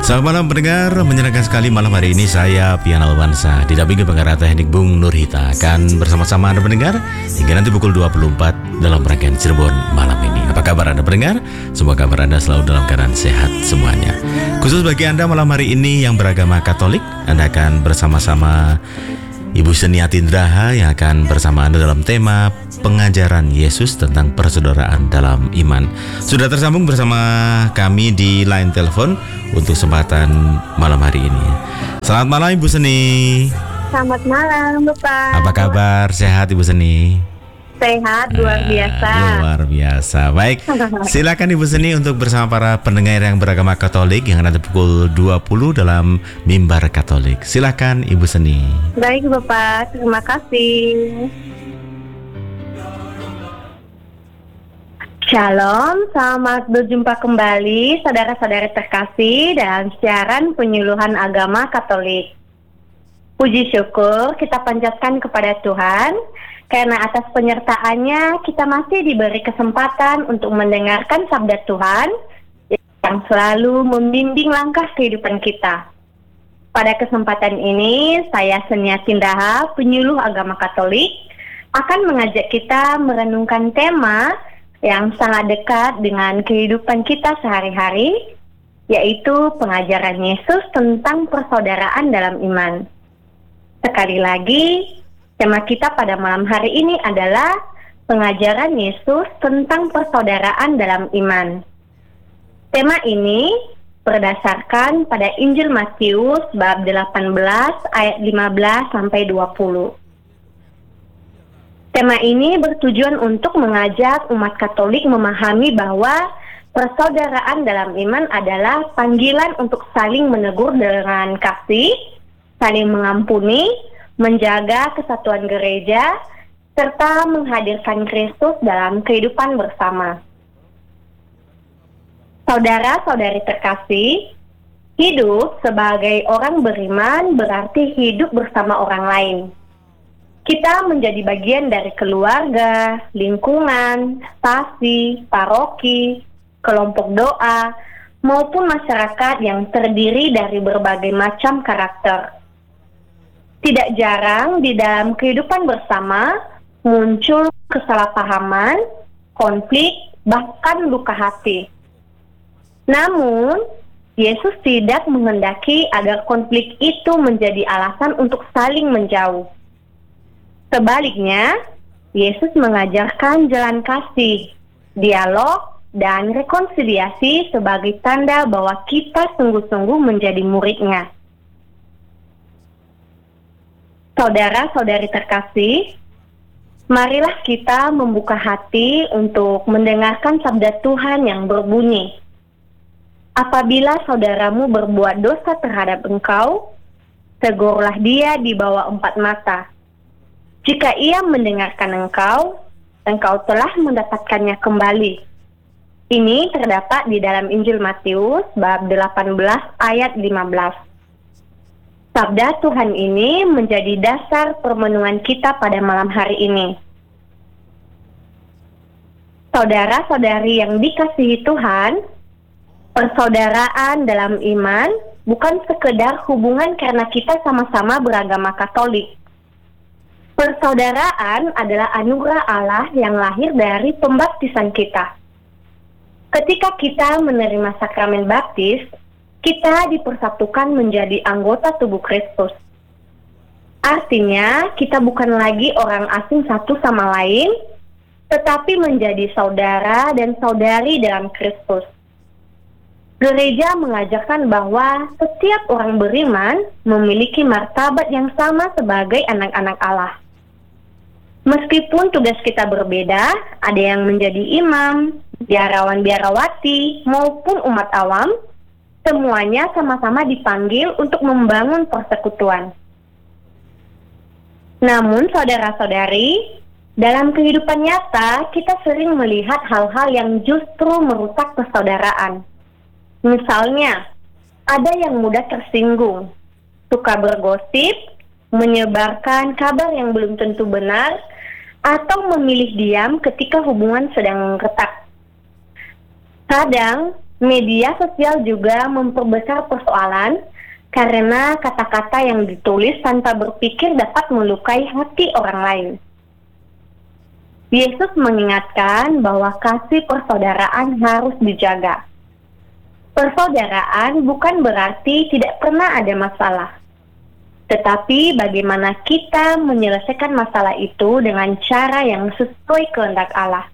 Selamat malam pendengar, menyenangkan sekali malam hari ini saya Pian Alwansa didampingi pengarah teknik Bung Nurhita akan bersama-sama Anda pendengar hingga nanti pukul 24 dalam rangkaian Cirebon malam ini. Apa kabar Anda pendengar? Semoga kabar Anda selalu dalam keadaan sehat semuanya. Khusus bagi Anda malam hari ini yang beragama Katolik, Anda akan bersama-sama Ibu Senia Tindraha yang akan bersama Anda dalam tema pengajaran Yesus tentang persaudaraan dalam iman. Sudah tersambung bersama kami di line telepon untuk kesempatan malam hari ini. Selamat malam Ibu Seni. Selamat malam Bapak. Apa kabar? Sehat Ibu Seni? Sehat, luar biasa. Luar biasa. Baik, silakan Ibu Seni untuk bersama para pendengar yang beragama Katolik yang nanti pukul 20 dalam Mimbar Katolik. Silakan Ibu Seni. Baik Bapak, terima kasih. Shalom, selamat berjumpa kembali saudara-saudara terkasih dalam siaran penyuluhan agama Katolik. Puji syukur kita panjatkan kepada Tuhan karena atas penyertaannya kita masih diberi kesempatan untuk mendengarkan sabda Tuhan yang selalu membimbing langkah kehidupan kita. Pada kesempatan ini, saya Senia Tindraha, penyuluh agama Katolik, akan mengajak kita merenungkan tema yang sangat dekat dengan kehidupan kita sehari-hari, yaitu pengajaran Yesus tentang persaudaraan dalam iman. Sekali lagi, tema kita pada malam hari ini adalah pengajaran Yesus tentang persaudaraan dalam iman. Tema ini berdasarkan pada Injil Matius bab 18 ayat 15 sampai 20. Tema ini bertujuan untuk mengajak umat Katolik memahami bahwa persaudaraan dalam iman adalah panggilan untuk saling menegur dengan kasih, saling mengampuni, menjaga kesatuan gereja, serta menghadirkan Kristus dalam kehidupan bersama. Saudara-saudari terkasih, hidup sebagai orang beriman berarti hidup bersama orang lain. Kita menjadi bagian dari keluarga, lingkungan, stasi, paroki, kelompok doa, maupun masyarakat yang terdiri dari berbagai macam karakter. Tidak jarang di dalam kehidupan bersama muncul kesalahpahaman, konflik, bahkan luka hati. Namun, Yesus tidak menghendaki agar konflik itu menjadi alasan untuk saling menjauh. Sebaliknya, Yesus mengajarkan jalan kasih, dialog, dan rekonsiliasi sebagai tanda bahwa kita sungguh-sungguh menjadi murid-Nya. Saudara-saudari terkasih, marilah kita membuka hati untuk mendengarkan sabda Tuhan yang berbunyi, apabila saudaramu berbuat dosa terhadap engkau, tegurlah dia di bawah 4 mata. Jika ia mendengarkan engkau, engkau telah mendapatkannya kembali. Ini terdapat di dalam Injil Matius bab 18 ayat 15. Sabda Tuhan ini menjadi dasar permenungan kita pada malam hari ini. Saudara-saudari yang dikasihi Tuhan, persaudaraan dalam iman bukan sekedar hubungan karena kita sama-sama beragama Katolik. Persaudaraan adalah anugerah Allah yang lahir dari pembaptisan kita. Ketika kita menerima sakramen baptis, kita dipersatukan menjadi anggota tubuh Kristus. Artinya, kita bukan lagi orang asing satu sama lain, tetapi menjadi saudara dan saudari dalam Kristus. Gereja mengajarkan bahwa setiap orang beriman memiliki martabat yang sama sebagai anak-anak Allah. Meskipun tugas kita berbeda, ada yang menjadi imam, biarawan-biarawati, maupun umat awam, semuanya sama-sama dipanggil untuk membangun persekutuan. Namun saudara-saudari, dalam kehidupan nyata kita sering melihat hal-hal yang justru merusak persaudaraan. Misalnya, ada yang mudah tersinggung, suka bergosip, menyebarkan kabar yang belum tentu benar, atau memilih diam ketika hubungan sedang retak. Kadang, Media sosial juga memperbesar persoalan karena kata-kata yang ditulis tanpa berpikir dapat melukai hati orang lain. Yesus mengingatkan bahwa kasih persaudaraan harus dijaga. Persaudaraan bukan berarti tidak pernah ada masalah, tetapi bagaimana kita menyelesaikan masalah itu dengan cara yang sesuai kehendak Allah.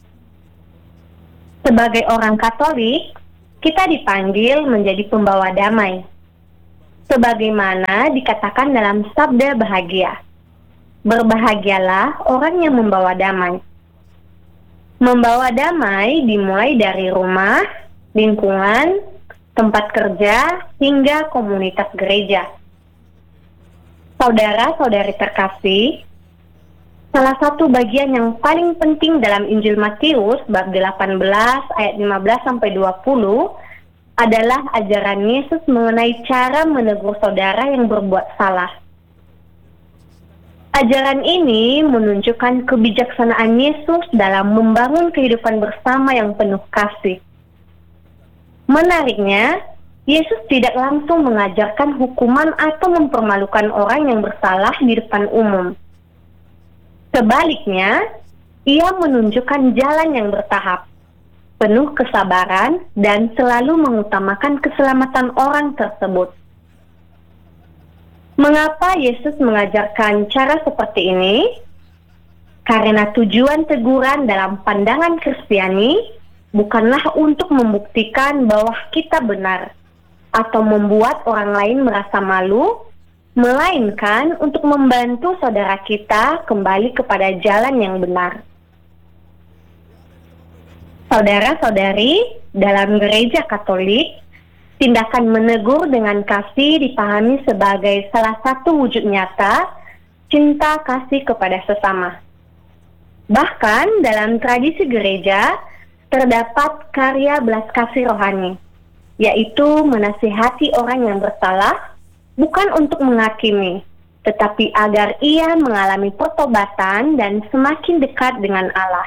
Sebagai orang Katolik, kita dipanggil menjadi pembawa damai. Sebagaimana dikatakan dalam Sabda Bahagia, berbahagialah orang yang membawa damai. Membawa damai dimulai dari rumah, lingkungan, tempat kerja, hingga komunitas gereja. Saudara-saudari terkasih, salah satu bagian yang paling penting dalam Injil Matius bab 18 ayat 15-20 adalah ajaran Yesus mengenai cara menegur saudara yang berbuat salah. Ajaran ini menunjukkan kebijaksanaan Yesus dalam membangun kehidupan bersama yang penuh kasih. Menariknya, Yesus tidak langsung mengajarkan hukuman atau mempermalukan orang yang bersalah di depan umum. Sebaliknya, ia menunjukkan jalan yang bertahap, penuh kesabaran, dan selalu mengutamakan keselamatan orang tersebut. Mengapa Yesus mengajarkan cara seperti ini? Karena tujuan teguran dalam pandangan Kristiani bukanlah untuk membuktikan bahwa kita benar atau membuat orang lain merasa malu, melainkan untuk membantu saudara kita kembali kepada jalan yang benar. Saudara-saudari, dalam gereja Katolik, tindakan menegur dengan kasih dipahami sebagai salah satu wujud nyata cinta kasih kepada sesama. Bahkan dalam tradisi gereja, terdapat karya belas kasih rohani, yaitu menasihati orang yang bersalah, bukan untuk menghakimi, tetapi agar ia mengalami pertobatan dan semakin dekat dengan Allah.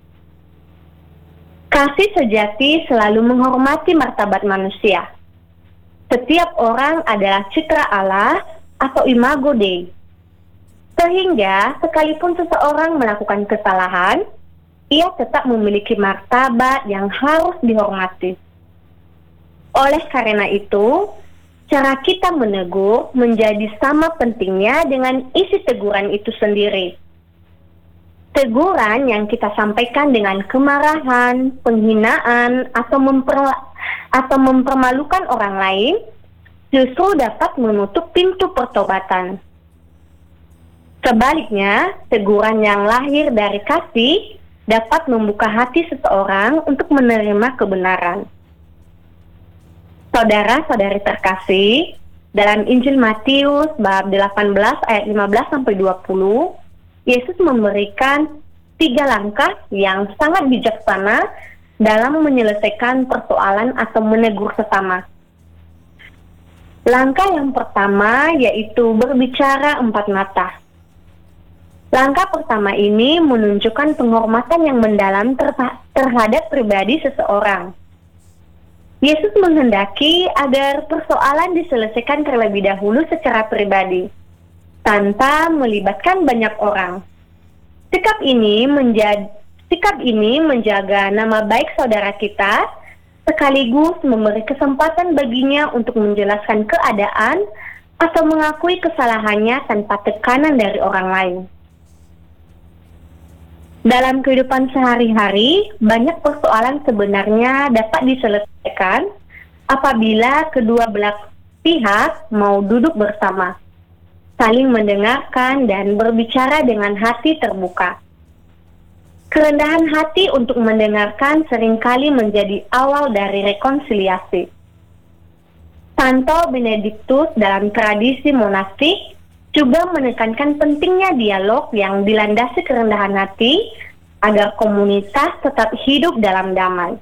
Kasih sejati selalu menghormati martabat manusia. Setiap orang adalah citra Allah atau imago Dei. Sehingga sekalipun seseorang melakukan kesalahan, ia tetap memiliki martabat yang harus dihormati. Oleh karena itu, cara kita menegur menjadi sama pentingnya dengan isi teguran itu sendiri. Teguran yang kita sampaikan dengan kemarahan, penghinaan, atau mempermalukan orang lain justru dapat menutup pintu pertobatan. Sebaliknya, teguran yang lahir dari kasih dapat membuka hati seseorang untuk menerima kebenaran. Saudara-saudari terkasih, dalam Injil Matius bab 18 ayat 15-20, Yesus memberikan 3 langkah yang sangat bijaksana dalam menyelesaikan persoalan atau menegur sesama. Langkah yang pertama yaitu berbicara 4 mata. Langkah pertama ini menunjukkan penghormatan yang mendalam terhadap pribadi seseorang. Yesus menghendaki agar persoalan diselesaikan terlebih dahulu secara pribadi, tanpa melibatkan banyak orang. Sikap ini menjaga nama baik saudara kita, sekaligus memberi kesempatan baginya untuk menjelaskan keadaan atau mengakui kesalahannya tanpa tekanan dari orang lain. Dalam kehidupan sehari-hari, banyak persoalan sebenarnya dapat diselesaikan apabila kedua belah pihak mau duduk bersama, saling mendengarkan dan berbicara dengan hati terbuka. Kerendahan hati untuk mendengarkan seringkali menjadi awal dari rekonsiliasi. Santo Benediktus dalam tradisi monastik juga menekankan pentingnya dialog yang dilandasi kerendahan hati agar komunitas tetap hidup dalam damai.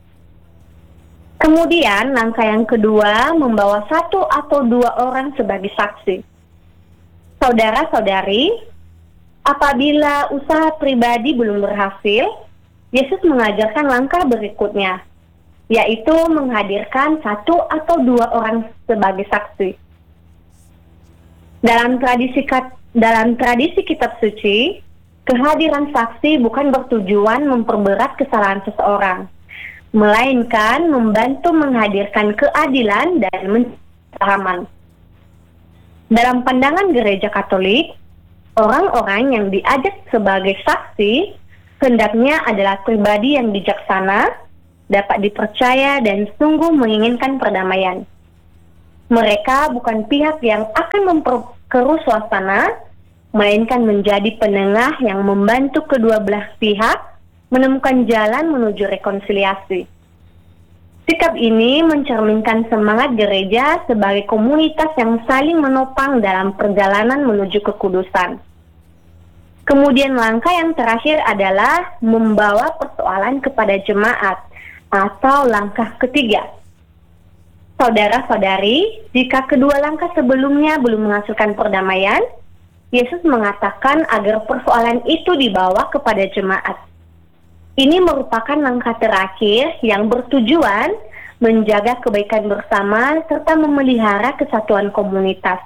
Kemudian langkah yang kedua membawa 1 atau 2 orang sebagai saksi. Saudara-saudari, apabila usaha pribadi belum berhasil, Yesus mengajarkan langkah berikutnya, yaitu menghadirkan satu atau dua orang sebagai saksi. Dalam tradisi kitab suci, kehadiran saksi bukan bertujuan memperberat kesalahan seseorang, melainkan membantu menghadirkan keadilan dan kepahaman. Dalam pandangan Gereja Katolik, orang-orang yang diajak sebagai saksi hendaknya adalah pribadi yang bijaksana, dapat dipercaya dan sungguh menginginkan perdamaian. Mereka bukan pihak yang akan memperkeruh suasana, melainkan menjadi penengah yang membantu kedua belah pihak menemukan jalan menuju rekonsiliasi. Sikap ini mencerminkan semangat gereja sebagai komunitas yang saling menopang dalam perjalanan menuju kekudusan. Kemudian langkah yang terakhir adalah membawa persoalan kepada jemaat, atau langkah ketiga. Saudara-saudari, jika kedua langkah sebelumnya belum menghasilkan perdamaian, Yesus mengatakan agar persoalan itu dibawa kepada jemaat. Ini merupakan langkah terakhir yang bertujuan menjaga kebaikan bersama serta memelihara kesatuan komunitas.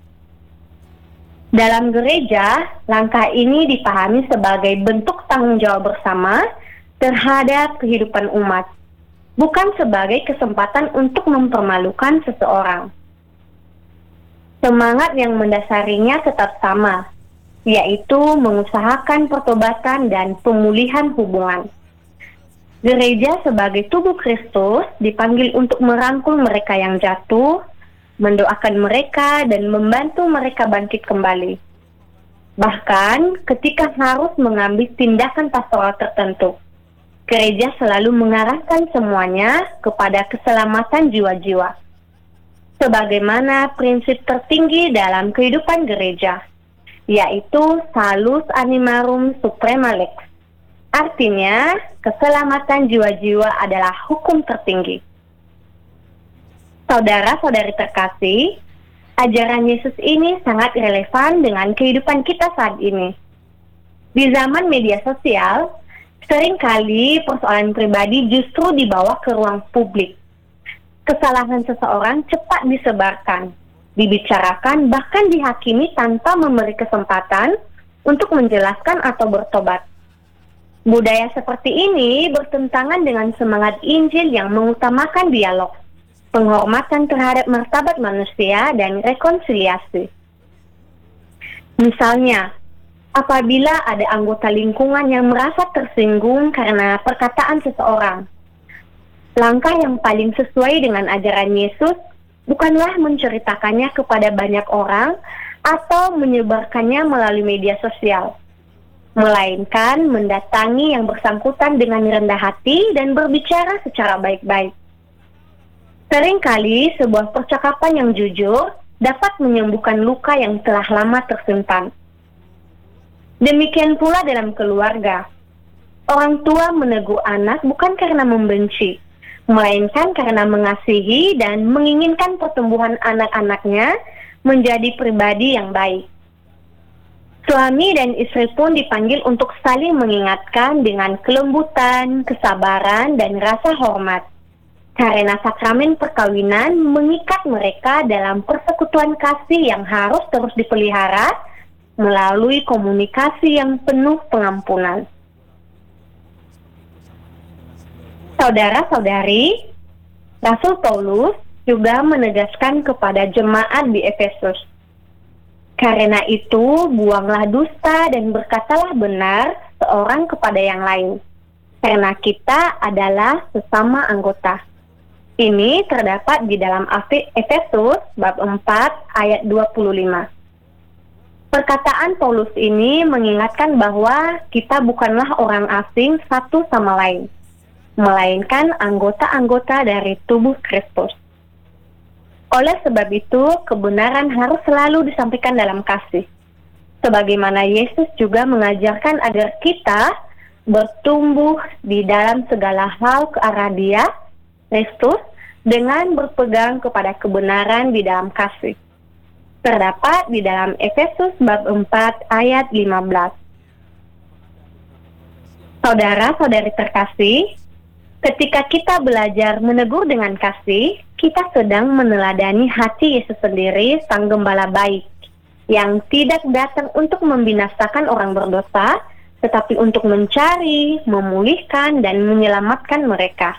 Dalam gereja, langkah ini dipahami sebagai bentuk tanggung jawab bersama terhadap kehidupan umat, bukan sebagai kesempatan untuk mempermalukan seseorang. Semangat yang mendasarinya tetap sama, yaitu mengusahakan pertobatan dan pemulihan hubungan. Gereja sebagai tubuh Kristus dipanggil untuk merangkul mereka yang jatuh, mendoakan mereka dan membantu mereka bangkit kembali. Bahkan ketika harus mengambil tindakan pastoral tertentu, gereja selalu mengarahkan semuanya kepada keselamatan jiwa-jiwa, sebagaimana prinsip tertinggi dalam kehidupan gereja, yaitu salus animarum suprema lex. Artinya, keselamatan jiwa-jiwa adalah hukum tertinggi. Saudara-saudari terkasih, ajaran Yesus ini sangat relevan dengan kehidupan kita saat ini. Di zaman media sosial, seringkali persoalan pribadi justru dibawa ke ruang publik. Kesalahan seseorang cepat disebarkan, dibicarakan, bahkan dihakimi tanpa memberi kesempatan untuk menjelaskan atau bertobat. Budaya seperti ini bertentangan dengan semangat Injil yang mengutamakan dialog, penghormatan terhadap martabat manusia, dan rekonsiliasi. Misalnya, apabila ada anggota lingkungan yang merasa tersinggung karena perkataan seseorang, langkah yang paling sesuai dengan ajaran Yesus bukanlah menceritakannya kepada banyak orang atau menyebarkannya melalui media sosial, melainkan mendatangi yang bersangkutan dengan rendah hati dan berbicara secara baik-baik. Seringkali sebuah percakapan yang jujur dapat menyembuhkan luka yang telah lama tersimpan. Demikian pula dalam keluarga. Orang tua menegur anak bukan karena membenci, melainkan karena mengasihi dan menginginkan pertumbuhan anak-anaknya menjadi pribadi yang baik. Suami dan istri pun dipanggil untuk saling mengingatkan dengan kelembutan, kesabaran, dan rasa hormat. Karena sakramen perkawinan mengikat mereka dalam persekutuan kasih yang harus terus dipelihara melalui komunikasi yang penuh pengampunan. Saudara-saudari, Rasul Paulus juga menegaskan kepada jemaat di Efesus, karena itu buanglah dusta dan berkatalah benar seorang kepada yang lain, karena kita adalah sesama anggota. Ini terdapat di dalam Efesus bab 4 ayat 25. Perkataan Paulus ini mengingatkan bahwa kita bukanlah orang asing satu sama lain, melainkan anggota-anggota dari tubuh Kristus. Oleh sebab itu, kebenaran harus selalu disampaikan dalam kasih. Sebagaimana Yesus juga mengajarkan agar kita bertumbuh di dalam segala hal ke arah Dia, Kristus, dengan berpegang kepada kebenaran di dalam kasih. Terdapat di dalam Efesus bab 4 ayat 15. Saudara-saudari terkasih, Ketika kita belajar menegur dengan kasih, kita sedang meneladani hati Yesus sendiri, Sang Gembala baik, yang tidak datang untuk membinasakan orang berdosa, tetapi untuk mencari, memulihkan, dan menyelamatkan mereka.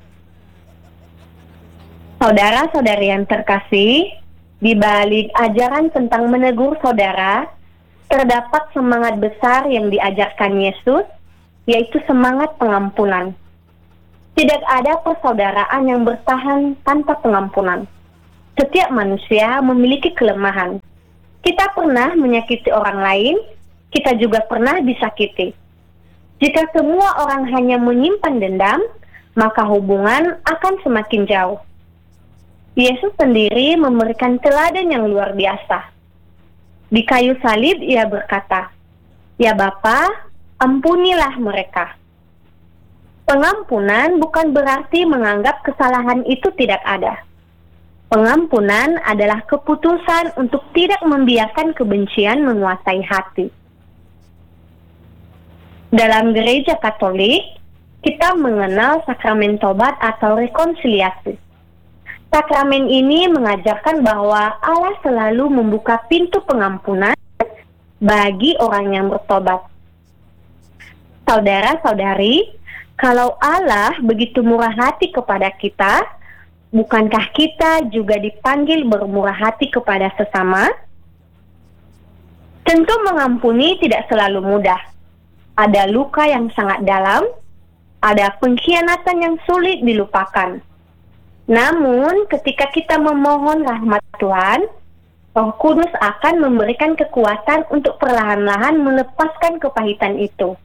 Saudara-saudari yang terkasih, di balik ajaran tentang menegur saudara, terdapat semangat besar yang diajarkan Yesus, yaitu semangat pengampunan. Tidak ada persaudaraan yang bertahan tanpa pengampunan. Setiap manusia memiliki kelemahan. Kita pernah menyakiti orang lain, kita juga pernah disakiti. Jika semua orang hanya menyimpan dendam, maka hubungan akan semakin jauh. Yesus sendiri memberikan teladan yang luar biasa. Di kayu salib ia berkata, "Ya Bapa, ampunilah mereka." Pengampunan bukan berarti menganggap kesalahan itu tidak ada. Pengampunan adalah keputusan untuk tidak membiarkan kebencian menguasai hati. Dalam gereja Katolik, kita mengenal sakramen tobat atau rekonsiliasi. Sakramen ini mengajarkan bahwa Allah selalu membuka pintu pengampunan bagi orang yang bertobat. Saudara-saudari, kalau Allah begitu murah hati kepada kita, bukankah kita juga dipanggil bermurah hati kepada sesama? Tentu mengampuni tidak selalu mudah. Ada luka yang sangat dalam, ada pengkhianatan yang sulit dilupakan. Namun, ketika kita memohon rahmat Tuhan, Roh Kudus akan memberikan kekuatan untuk perlahan-lahan melepaskan kepahitan itu.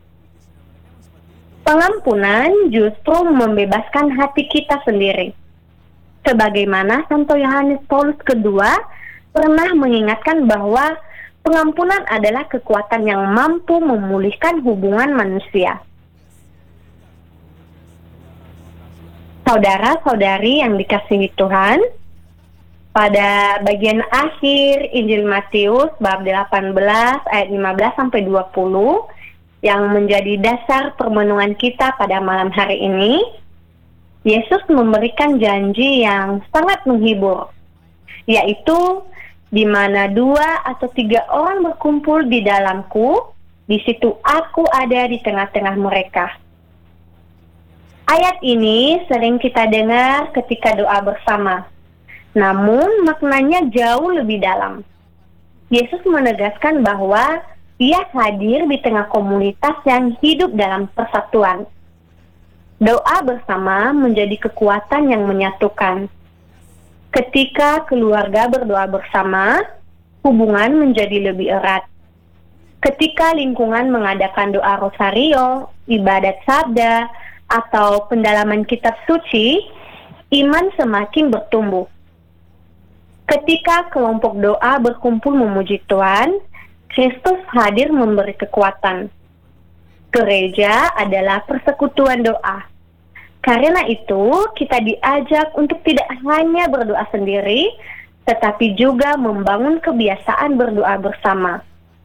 Pengampunan justru membebaskan hati kita sendiri. Sebagaimana Santo Yohanes Paulus II pernah mengingatkan bahwa pengampunan adalah kekuatan yang mampu memulihkan hubungan manusia. Saudara-saudari yang dikasihi Tuhan, pada bagian akhir Injil Matius bab 18 ayat 15 sampai 20 yang menjadi dasar permenungan kita pada malam hari ini, Yesus memberikan janji yang sangat menghibur, yaitu di mana 2 atau 3 orang berkumpul di dalamku, di situ aku ada di tengah-tengah mereka. Ayat ini sering kita dengar ketika doa bersama, namun maknanya jauh lebih dalam. Yesus menegaskan bahwa Ia hadir di tengah komunitas yang hidup dalam persatuan. Doa bersama menjadi kekuatan yang menyatukan. Ketika keluarga berdoa bersama, hubungan menjadi lebih erat. Ketika lingkungan mengadakan doa rosario, ibadat sabda, atau pendalaman kitab suci, iman semakin bertumbuh. Ketika kelompok doa berkumpul memuji Tuhan, Kristus hadir memberi kekuatan. Gereja adalah persekutuan doa. Karena itu, kita diajak untuk tidak hanya berdoa sendiri, tetapi juga membangun kebiasaan berdoa bersama.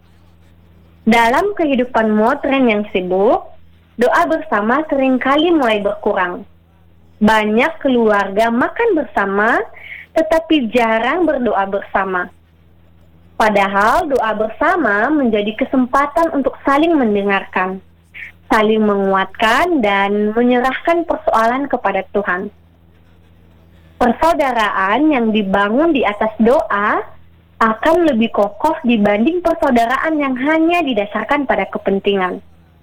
Dalam kehidupan modern yang sibuk, doa bersama seringkali mulai berkurang. Banyak keluarga makan bersama, tetapi jarang berdoa bersama. Padahal doa bersama menjadi kesempatan untuk saling mendengarkan, saling menguatkan, dan menyerahkan persoalan kepada Tuhan. Persaudaraan yang dibangun di atas doa akan lebih kokoh dibanding persaudaraan yang hanya didasarkan pada kepentingan.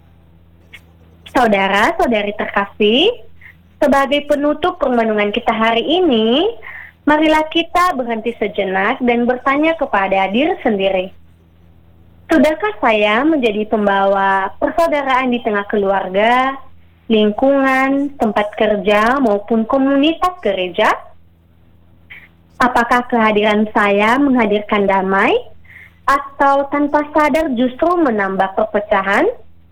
Saudara-saudari terkasih, sebagai penutup permenungan kita hari ini, marilah kita berhenti sejenak dan bertanya kepada diri sendiri. Sudahkah saya menjadi pembawa persaudaraan di tengah keluarga, lingkungan, tempat kerja, maupun komunitas gereja? Apakah kehadiran saya menghadirkan damai, atau tanpa sadar justru menambah perpecahan?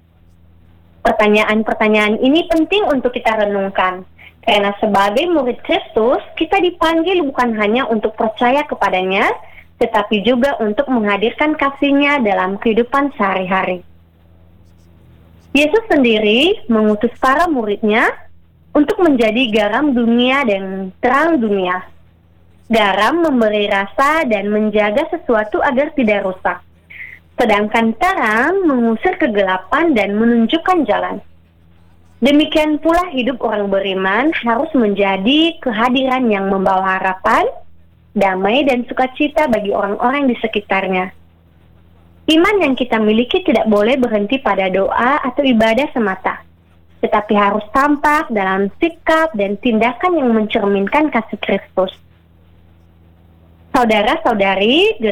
Pertanyaan-pertanyaan ini penting untuk kita renungkan. Karena sebagai murid Kristus, kita dipanggil bukan hanya untuk percaya kepadanya, tetapi juga untuk menghadirkan kasih-Nya dalam kehidupan sehari-hari. Yesus sendiri mengutus para murid-Nya untuk menjadi garam dunia dan terang dunia. Garam memberi rasa dan menjaga sesuatu agar tidak rusak. Sedangkan terang mengusir kegelapan dan menunjukkan jalan. Demikian pula hidup orang beriman harus menjadi kehadiran yang membawa harapan, damai dan sukacita bagi orang-orang di sekitarnya. Iman yang kita miliki tidak boleh berhenti pada doa atau ibadah semata, tetapi harus tampak dalam sikap dan tindakan yang mencerminkan kasih Kristus. Saudara-saudari,